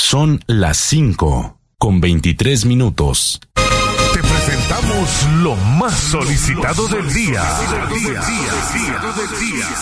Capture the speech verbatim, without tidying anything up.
Son las cinco con veintitrés minutos. Te presentamos lo más solicitado del día.